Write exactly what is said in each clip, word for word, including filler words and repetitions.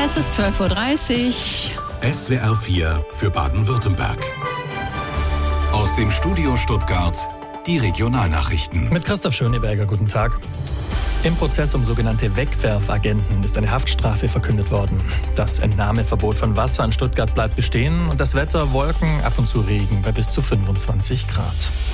Es ist zwölf Uhr dreißig. S W R vier für Baden-Württemberg. Aus dem Studio Stuttgart die Regionalnachrichten. Mit Christoph Schöneberger, guten Tag. Im Prozess um sogenannte Wegwerfagenten ist eine Haftstrafe verkündet worden. Das Entnahmeverbot von Wasser in Stuttgart bleibt bestehen und das Wetter Wolken, ab und zu Regen bei bis zu fünfundzwanzig Grad.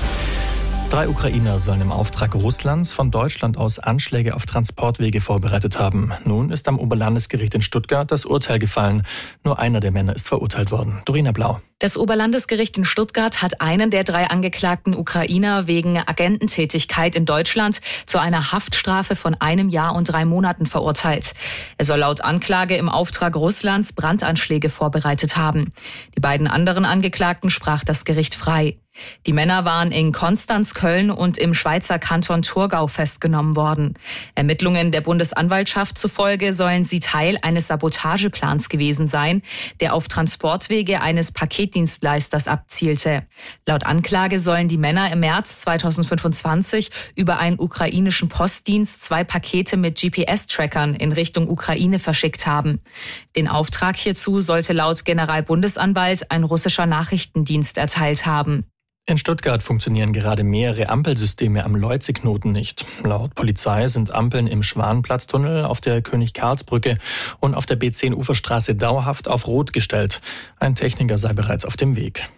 Drei Ukrainer sollen im Auftrag Russlands von Deutschland aus Anschläge auf Transportwege vorbereitet haben. Nun ist am Oberlandesgericht in Stuttgart das Urteil gefallen. Nur einer der Männer ist verurteilt worden. Dorina Blau. Das Oberlandesgericht in Stuttgart hat einen der drei angeklagten Ukrainer wegen Agententätigkeit in Deutschland zu einer Haftstrafe von einem Jahr und drei Monaten verurteilt. Er soll laut Anklage im Auftrag Russlands Brandanschläge vorbereitet haben. Die beiden anderen Angeklagten sprach das Gericht frei. Die Männer waren in Konstanz, Köln und im Schweizer Kanton Thurgau festgenommen worden. Ermittlungen der Bundesanwaltschaft zufolge sollen sie Teil eines Sabotageplans gewesen sein, der auf Transportwege eines Paketdienstleisters abzielte. Laut Anklage sollen die Männer im März zweitausendfünfundzwanzig über einen ukrainischen Postdienst zwei Pakete mit G P S-Trackern in Richtung Ukraine verschickt haben. Den Auftrag hierzu sollte laut Generalbundesanwalt ein russischer Nachrichtendienst erteilt haben. In Stuttgart funktionieren gerade mehrere Ampelsysteme am Leutzig-Knoten nicht. Laut Polizei sind Ampeln im Schwanenplatztunnel, auf der König-Karls-Brücke und auf der B zehn Uferstraße dauerhaft auf Rot gestellt. Ein Techniker sei bereits auf dem Weg.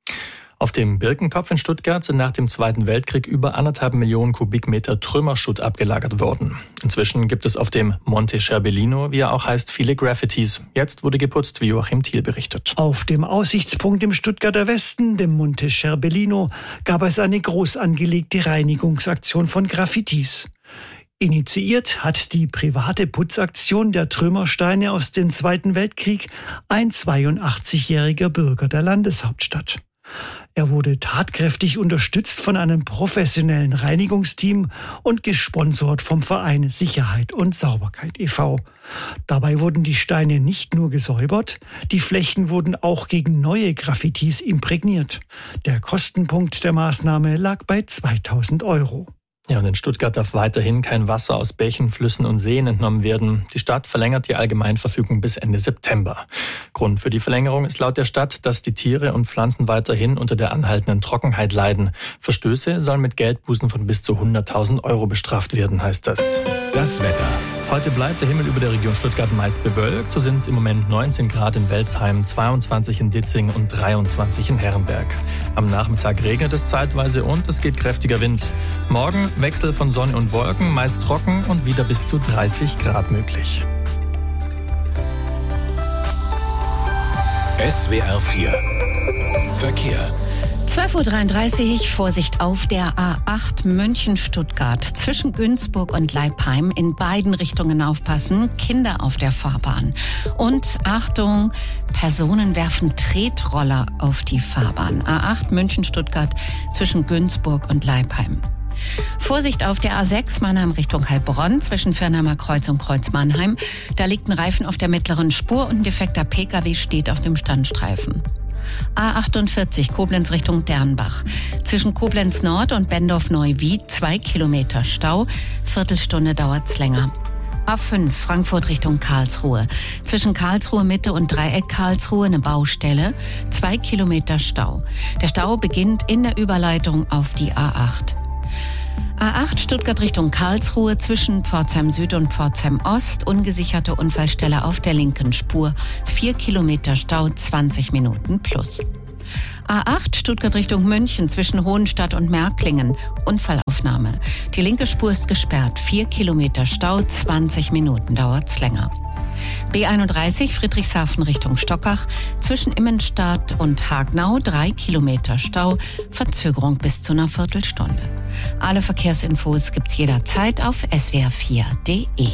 Auf dem Birkenkopf in Stuttgart sind nach dem Zweiten Weltkrieg über anderthalb Millionen Kubikmeter Trümmerschutt abgelagert worden. Inzwischen gibt es auf dem Monte Scherbellino, wie er auch heißt, viele Graffitis. Jetzt wurde geputzt, wie Joachim Thiel berichtet. Auf dem Aussichtspunkt im Stuttgarter Westen, dem Monte Scherbellino, gab es eine groß angelegte Reinigungsaktion von Graffitis. Initiiert hat die private Putzaktion der Trümmersteine aus dem Zweiten Weltkrieg ein zweiundachtzigjähriger Bürger der Landeshauptstadt. Er wurde tatkräftig unterstützt von einem professionellen Reinigungsteam und gesponsert vom Verein Sicherheit und Sauberkeit e V Dabei wurden die Steine nicht nur gesäubert, die Flächen wurden auch gegen neue Graffitis imprägniert. Der Kostenpunkt der Maßnahme lag bei zweitausend Euro. Ja, und in Stuttgart darf weiterhin kein Wasser aus Bächen, Flüssen und Seen entnommen werden. Die Stadt verlängert die Allgemeinverfügung bis Ende September. Grund für die Verlängerung ist laut der Stadt, dass die Tiere und Pflanzen weiterhin unter der anhaltenden Trockenheit leiden. Verstöße sollen mit Geldbußen von bis zu hunderttausend Euro bestraft werden, heißt das. Das Wetter. Heute bleibt der Himmel über der Region Stuttgart meist bewölkt. So sind es im Moment neunzehn Grad in Welzheim, zweiundzwanzig in Ditzing und dreiundzwanzig in Herrenberg. Am Nachmittag regnet es zeitweise und es geht kräftiger Wind. Morgen Wechsel von Sonne und Wolken, meist trocken und wieder bis zu dreißig Grad möglich. S W R vier Verkehr. zwölf Uhr dreiunddreißig, Vorsicht auf der A acht München-Stuttgart. Zwischen Günzburg und Leipheim in beiden Richtungen aufpassen, Kinder auf der Fahrbahn. Und Achtung, Personen werfen Tretroller auf die Fahrbahn. A acht München-Stuttgart zwischen Günzburg und Leipheim. Vorsicht auf der A sechs Mannheim Richtung Heilbronn zwischen Firnheimer Kreuz und Kreuz Mannheim. Da liegt ein Reifen auf der mittleren Spur und ein defekter Pkw steht auf dem Standstreifen. A achtundvierzig Koblenz Richtung Dernbach. Zwischen Koblenz Nord und Bendorf-Neuwied zwei Kilometer Stau. Viertelstunde dauert's länger. A fünf Frankfurt Richtung Karlsruhe. Zwischen Karlsruhe Mitte und Dreieck Karlsruhe eine Baustelle. Zwei Kilometer Stau. Der Stau beginnt in der Überleitung auf die A acht. A acht Stuttgart Richtung Karlsruhe zwischen Pforzheim Süd und Pforzheim Ost. Ungesicherte Unfallstelle auf der linken Spur. Vier Kilometer Stau, zwanzig Minuten plus. A acht Stuttgart Richtung München zwischen Hohenstadt und Märklingen. Unfallaufnahme. Die linke Spur ist gesperrt. Vier Kilometer Stau, zwanzig Minuten dauert's länger. B einunddreißig Friedrichshafen Richtung Stockach. Zwischen Immenstadt und Hagnau drei Kilometer Stau. Verzögerung bis zu einer Viertelstunde. Alle Verkehrsinfos gibt's jederzeit auf s w r vier punkt d e.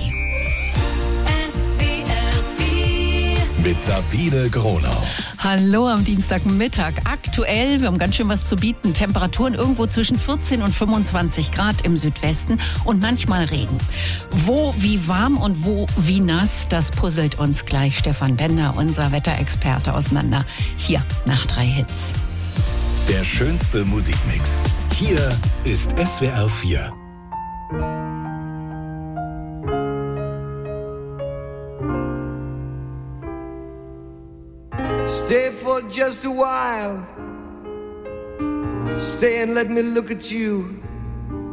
Mit Sabine Gronau. Hallo am Dienstagmittag. Aktuell, wir haben ganz schön was zu bieten. Temperaturen irgendwo zwischen vierzehn und fünfundzwanzig Grad im Südwesten und manchmal Regen. Wo wie warm und wo wie nass, das puzzelt uns gleich Stefan Bender, unser Wetterexperte, auseinander. Hier nach drei Hits. Der schönste Musikmix. Hier ist S W R vier. Stay for just a while. Stay and let me look at you.